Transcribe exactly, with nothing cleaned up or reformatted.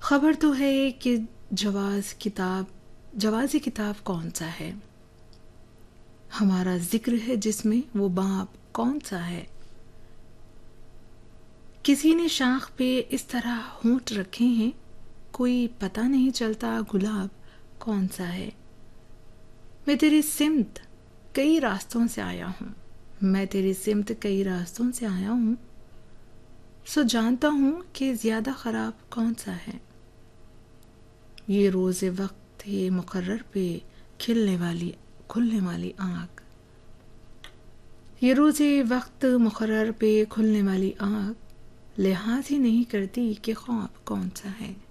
खबर तो है कि जवाज़ किताब जवाज़ी किताब कौन सा है, हमारा जिक्र है जिसमें वो बाप कौन सा है। किसी ने शाख पे इस तरह होंठ रखे हैं, कोई पता नहीं चलता गुलाब कौन सा है। मैं तेरी सिमत कई रास्तों से आया हूँ, मैं तेरी सिमत कई रास्तों से आया हूँ, सो जानता हूँ कि ज़्यादा ख़राब कौन सा है। ये रोज़े वक्त ये मुकर्रर पे खिलने वाली खुलने वाली आँख, ये रोज़े वक्त मुकर्रर पे खुलने वाली आँख लिहाज ही नहीं करती कि ख्वाब कौन सा है।